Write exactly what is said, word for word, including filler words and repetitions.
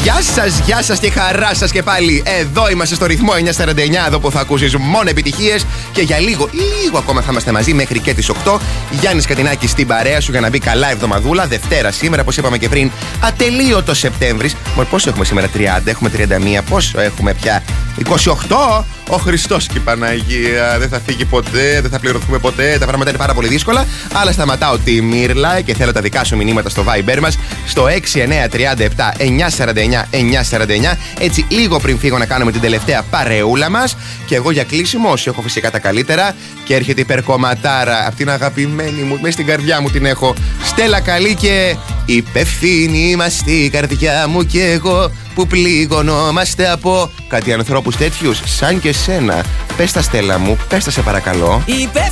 Γεια σας, γεια σας και χαρά σας και πάλι. Εδώ είμαστε στο ρυθμό εννιακόσια σαράντα εννιά, εδώ που θα ακούσεις μόνο επιτυχίες. Και για λίγο, λίγο ακόμα θα είμαστε μαζί μέχρι και τις οκτώ. Γιάννης Κατινάκης στην παρέα σου για να μπει καλά εβδομαδούλα. Δευτέρα σήμερα, όπως είπαμε και πριν, ατελείωτο Σεπτέμβρης. Πόσο έχουμε σήμερα, τριάντα, έχουμε τριάντα μία, πόσο έχουμε πια, είκοσι οκτώ. Ο Χριστός και η Παναγία δεν θα φύγει ποτέ, δεν θα πληρωθούμε ποτέ. Τα πράγματα είναι πάρα πολύ δύσκολα. Αλλά σταματάω τη μύρλα και θέλω τα δικά σου μηνύματα στο Viber μας στο έξι εννιά τρία επτά εννιακόσια σαράντα εννιά εννιακόσια σαράντα εννιά. Έτσι, λίγο πριν φύγω να κάνουμε την τελευταία παρεούλα μας. Και εγώ για κλείσιμο, όσοι έχω φυσικά τα καλύτερα. Και έρχεται η υπερκομματάρα από την αγαπημένη μου, μέσα στην καρδιά μου την έχω. Στέλλα Καλή και υπευθύνη είμαστε η καρδιά μου και εγώ, που πληγωνόμαστε από κάτι ανθρώπους τέτοιους σαν και σένα. Πες τα, Στέλλα μου, πες τα σε παρακαλώ. Υπεύθυνη